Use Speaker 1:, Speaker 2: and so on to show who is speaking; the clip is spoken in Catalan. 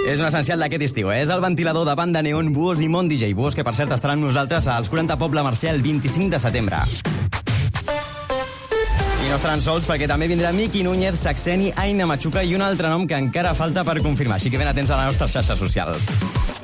Speaker 1: És un essencial d'aquest estiu, És el ventilador de Banda Neon, Buos i Mont DJ. Buos que, per cert, estaran amb nosaltres als 40 Poble Mercè el 25 de setembre. I no estaran sols perquè també vindrà Miki Núñez, Saxeni, Aina Machuca i un altre nom que encara falta per confirmar. Així que ben atents a les nostres xarxes socials.